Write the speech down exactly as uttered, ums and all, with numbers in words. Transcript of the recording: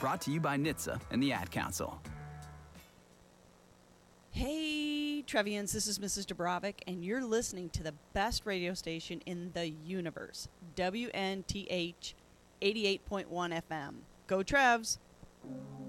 Brought to you by N H T S A and the Ad Council. Hey, Trevians, this is Missus Dubrovic, and you're listening to the best radio station in the universe, W N T H eighty-eight point one F M. Go Trevs!